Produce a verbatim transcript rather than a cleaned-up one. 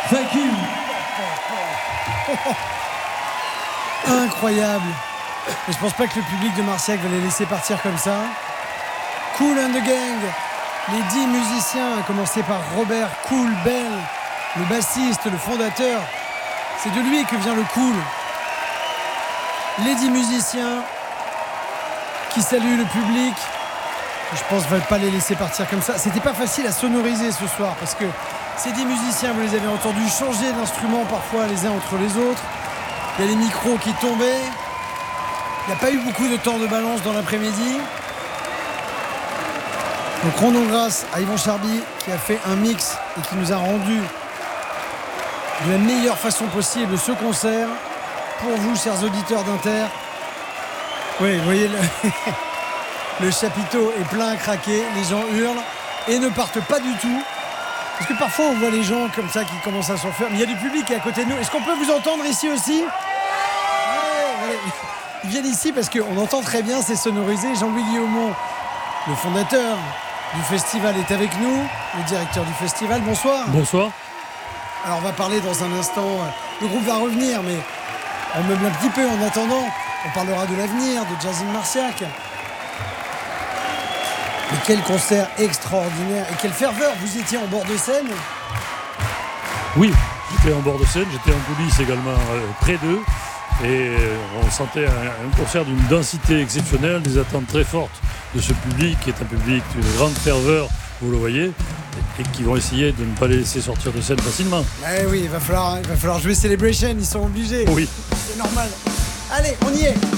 Thank you. Incroyable. Et je pense pas que le public de Marciac va les laisser partir comme ça. Kool and the Gang, les dix musiciens, à commencer par Robert Kool Bell, le bassiste, le fondateur. C'est de lui que vient le cool. Les dix musiciens qui saluent le public. Je pense ne va pas les laisser partir comme ça. C'était pas facile à sonoriser ce soir parce que ces dix musiciens, vous les avez entendus changer d'instruments parfois les uns entre les autres. Il y a les micros qui tombaient. Il n'y a pas eu beaucoup de temps de balance dans l'après-midi. Donc rendons grâce à Yvan Charby qui a fait un mix et qui nous a rendu de la meilleure façon possible ce concert pour vous, chers auditeurs d'Inter. Oui, vous voyez, le, le chapiteau est plein à craquer, les gens hurlent et ne partent pas du tout. Parce que parfois on voit les gens comme ça qui commencent à s'enfuir. Mais il y a du public qui est à côté de nous. Est-ce qu'on peut vous entendre ici aussi ? Ouais, ouais. Ils viennent ici parce qu'on entend très bien, c'est sonorisé. Jean-Louis Guillaumont, le fondateur du festival, est avec nous, le directeur du festival. Bonsoir. Bonsoir. Alors on va parler dans un instant, le groupe va revenir, mais on meuble un petit peu en attendant. On parlera de l'avenir, de Jazzin Marciac. Mais quel concert extraordinaire et quelle ferveur. Vous étiez en bord de scène. Oui, j'étais en bord de scène, j'étais en coulisses également euh, près d'eux. Et on sentait un, un concert d'une densité exceptionnelle, des attentes très fortes de ce public, qui est un public d'une grande ferveur, vous le voyez, et, et qui vont essayer de ne pas les laisser sortir de scène facilement. Eh oui, il va falloir, il va falloir jouer Celebration, ils sont obligés. Oui. C'est normal. Allez, on y est.